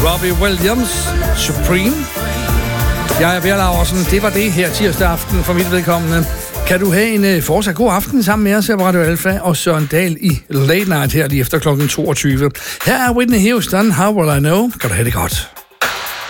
Robbie Williams, Supreme. Jeg er Per Laursen. Det var det her tirsdag aften for mit vedkommende. Kan du have en fortsat god aften sammen med os her på Radio Alfa og Søren Dahl i Late Night her lige efter klokken 22. Her er Whitney Houston, How Will I Know? Kan du have det godt.